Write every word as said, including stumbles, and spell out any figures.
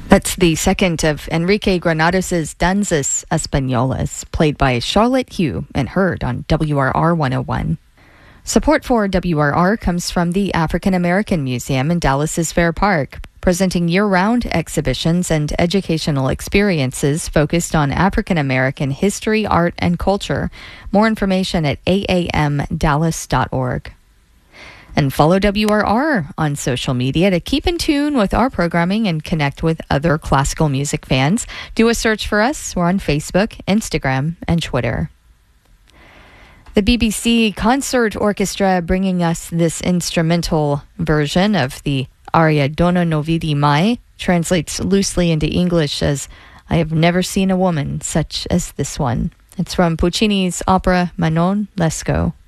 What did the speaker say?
That's the second of Enrique Granados' Danzas Españolas, played by Charlotte Hugh and heard on W R R one oh one. Support for W R R comes from the African American Museum in Dallas's Fair Park, presenting year-round exhibitions and educational experiences focused on African American history, art, and culture. More information at a a m dallas dot org. And follow W R R on social media to keep in tune with our programming and connect with other classical music fans. Do a search for us. We're on Facebook, Instagram, and Twitter. The B B C Concert Orchestra bringing us this instrumental version of the aria Donna non vidi mai, translates loosely into English as I have never seen a woman such as this one. It's from Puccini's opera Manon Lescaut.